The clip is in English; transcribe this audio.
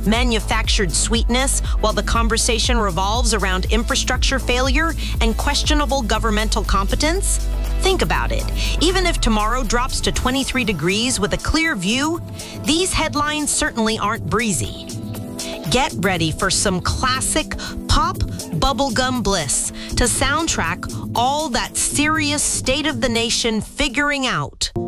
manufactured sweetness while the conversation revolves around infrastructure failure and questionable governmental competence? Think about it. Even if tomorrow drops to 23 degrees with a clear view, these headlines certainly aren't breezy. Get ready for some classic pop bubblegum bliss to soundtrack all that serious state of the nation figuring out.